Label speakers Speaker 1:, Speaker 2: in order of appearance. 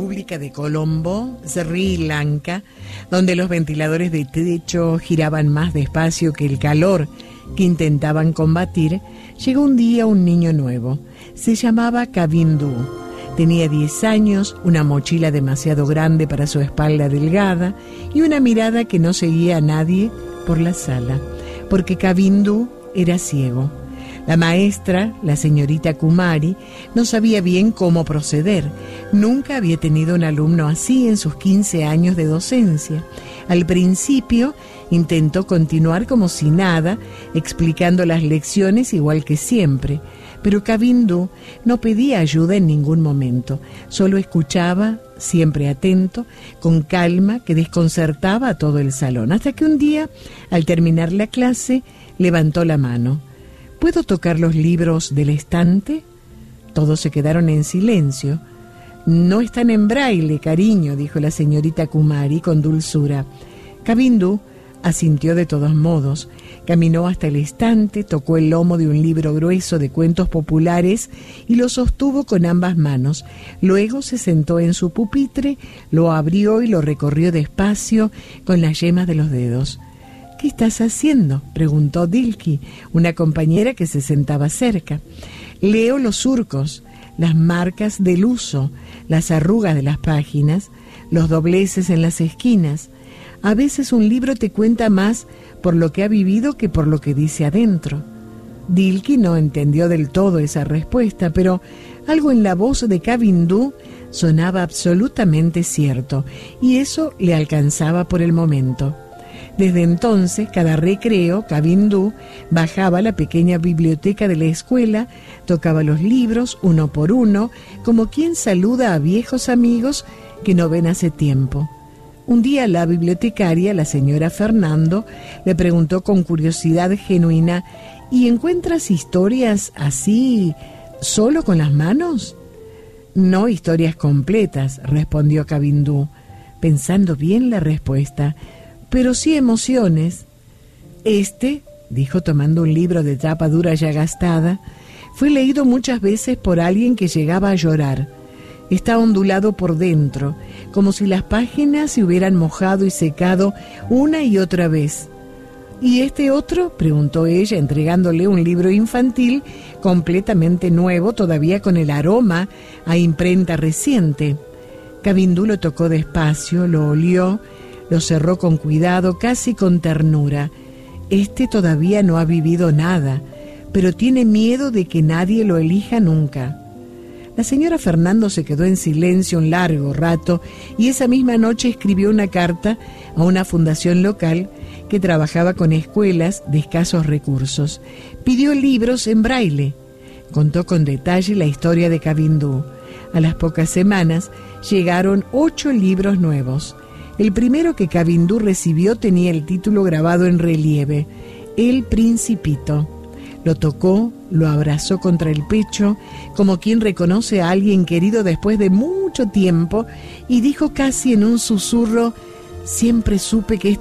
Speaker 1: República de Colombo, Sri Lanka, donde los ventiladores de techo giraban más despacio que el calor que intentaban combatir, llegó un día un niño nuevo. Se llamaba Kavindu. Tenía 10 años, una mochila demasiado grande para su espalda delgada y una mirada que no seguía a nadie por la sala, porque Kavindu era ciego. La maestra, la señorita Kumari, no sabía bien cómo proceder. Nunca había tenido un alumno así en sus 15 años de docencia. Al principio intentó continuar como si nada, explicando las lecciones igual que siempre, pero Kavindu no pedía ayuda en ningún momento, solo escuchaba, siempre atento, con calma que desconcertaba a todo el salón, hasta que un día, al terminar la clase, levantó la mano. ¿Puedo tocar los libros del estante? Todos se quedaron en silencio. No están en braille, cariño, dijo la señorita Kumari con dulzura. Kavindu asintió de todos modos. Caminó hasta el estante, tocó el lomo de un libro grueso de cuentos populares y lo sostuvo con ambas manos. Luego se sentó en su pupitre, lo abrió y lo recorrió despacio con las yemas de los dedos. ¿Qué estás haciendo?, preguntó Dilky, una compañera que se sentaba cerca. Leo los surcos, las marcas del uso, las arrugas de las páginas, los dobleces en las esquinas. A veces un libro te cuenta más por lo que ha vivido que por lo que dice adentro. Dilky no entendió del todo esa respuesta, pero algo en la voz de Kavindu sonaba absolutamente cierto, y eso le alcanzaba por el momento. Desde entonces, cada recreo, Kavindu bajaba a la pequeña biblioteca de la escuela, tocaba los libros uno por uno, como quien saluda a viejos amigos que no ven hace tiempo. Un día la bibliotecaria, la señora Fernando, le preguntó con curiosidad genuina: ¿y encuentras historias así, solo con las manos? No historias completas, respondió Kavindu, pensando bien la respuesta, pero sí emociones. Dijo tomando un libro de tapa dura ya gastada, fue leído muchas veces por alguien que llegaba a llorar. Está ondulado por dentro, como si las páginas se hubieran mojado y secado una y otra vez. ¿Y este otro?, preguntó ella, entregándole un libro infantil completamente nuevo, todavía con el aroma a imprenta reciente. Kavindu lo tocó despacio, lo olió, lo cerró con cuidado, casi con ternura. Todavía no ha vivido nada, pero tiene miedo de que nadie lo elija nunca. La señora Fernando se quedó en silencio un largo rato y esa misma noche escribió una carta a una fundación local que trabajaba con escuelas de escasos recursos. Pidió libros en braille. Contó con detalle la historia de Kavindu. A las pocas semanas llegaron 8 libros nuevos. El primero que Kavindu recibió tenía el título grabado en relieve: El Principito. Lo tocó, lo abrazó contra el pecho, como quien reconoce a alguien querido después de mucho tiempo, y dijo casi en un susurro: siempre supe que